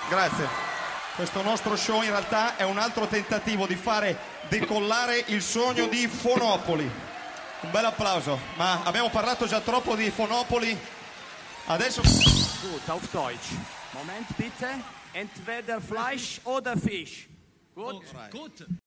Grazie. Questo nostro show in realtà è un altro tentativo di fare decollare il sogno di Fonopoli. Un bel applauso. Ma abbiamo parlato già troppo di Fonopoli. Adesso... Gut, auf Deutsch. Moment bitte. Entweder Fleisch oder Fisch. Gut? Gut.